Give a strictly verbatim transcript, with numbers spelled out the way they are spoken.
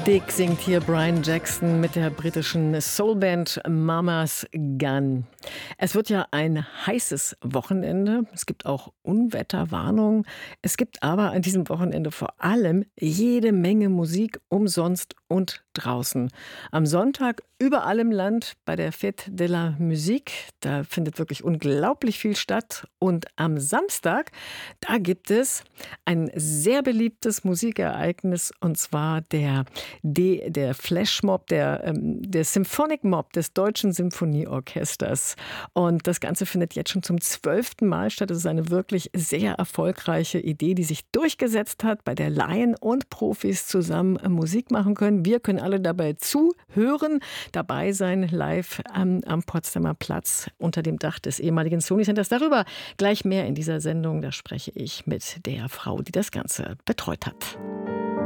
Dick singt hier Brian Jackson mit der britischen Soulband Mama's Gun. Es wird ja ein heißes Wochenende. Es gibt auch Unwetterwarnungen. Es gibt aber an diesem Wochenende vor allem jede Menge Musik umsonst und draußen. Am Sonntag überall im Land bei der Fête de la Musique. Da findet wirklich unglaublich viel statt. Und am Samstag, da gibt es ein sehr beliebtes Musikereignis, und zwar der, der, der Flashmob, der, ähm, der Symphonic Mob des Deutschen Symphonieorchesters. Und das Ganze findet jetzt schon zum zwölften Mal statt. Es ist eine wirklich sehr erfolgreiche Idee, die sich durchgesetzt hat, bei der Laien und Profis zusammen Musik machen können. Wir können alle dabei zuhören, dabei sein, live am, am Potsdamer Platz unter dem Dach des ehemaligen Sony Centers. Darüber gleich mehr in dieser Sendung. Da spreche ich mit der Frau, die das Ganze betreut hat.